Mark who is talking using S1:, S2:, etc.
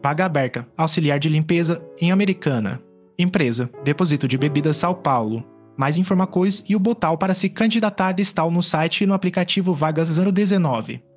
S1: Vaga aberta, auxiliar de limpeza em Americana. Empresa, Depósito de Bebidas São Paulo. Mais informações e o botão para se candidatar está no site e no aplicativo Vagas 019.